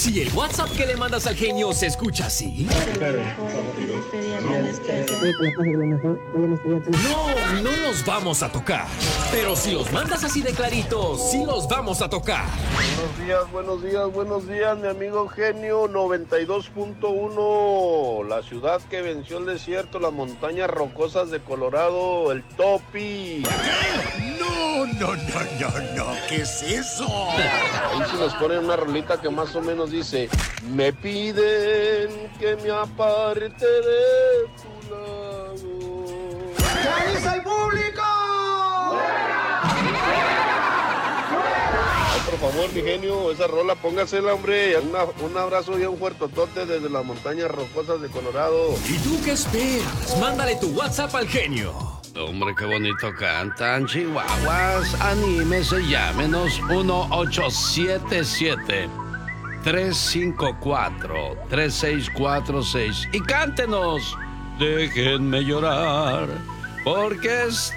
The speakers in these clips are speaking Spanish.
Si el WhatsApp que le mandas al genio se escucha así. No los vamos a tocar. Pero si los mandas así de claritos, sí los vamos a tocar. Buenos días, mi amigo genio 92.1. La ciudad que venció el desierto, las montañas rocosas de Colorado, el Topi. No, ¿qué es eso? Ahí se nos pone una rolita que más o menos dice: me piden que me aparte de tu lado. ¿Qué dice el público? Ay, por favor, mi genio, esa rola, póngasela, hombre. Un abrazo y un fuertotote desde las montañas rocosas de Colorado. ¿Y tú qué esperas? Mándale tu WhatsApp al genio. Hombre, qué bonito cantan, chihuahuas. Anímese, llámenos 1877-354-3646 y cántenos. Déjenme llorar, porque eso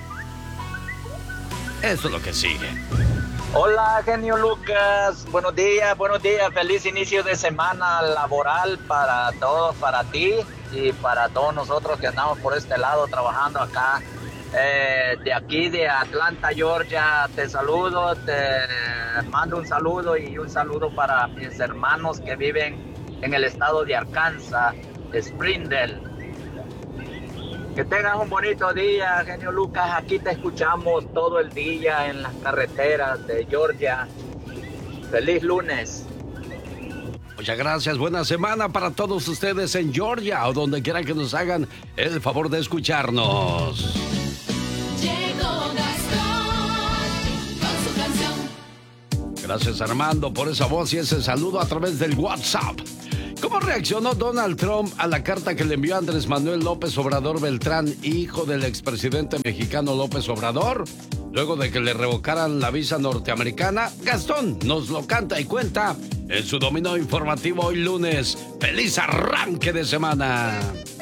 es lo que sigue. Hola, genio Lucas. Buenos días. Feliz inicio de semana laboral para todos, para ti y para todos nosotros que andamos por este lado trabajando acá. De aquí de Atlanta, Georgia, te saludo, te mando un saludo y un saludo para mis hermanos que viven en el estado de Arkansas, Springdale. Que tengas un bonito día, genio Lucas. Aquí te escuchamos todo el día en las carreteras de Georgia. Feliz lunes. Muchas gracias, buena semana para todos ustedes en Georgia o donde quiera que nos hagan el favor de escucharnos. Llegó Gastón con su canción. Gracias, Armando, por esa voz y ese saludo a través del WhatsApp. ¿Cómo reaccionó Donald Trump a la carta que le envió a Andrés Manuel López Obrador Beltrán, hijo del expresidente mexicano López Obrador, luego de que le revocaran la visa norteamericana? Gastón nos lo canta y cuenta en su dominó informativo hoy lunes. ¡Feliz arranque de semana!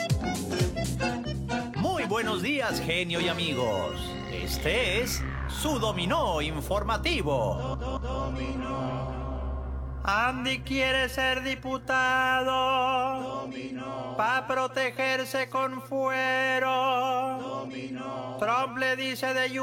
Muy buenos días, genio y amigos. Este es su dominó informativo. Andy quiere ser diputado para protegerse con fuero. Trump le dice de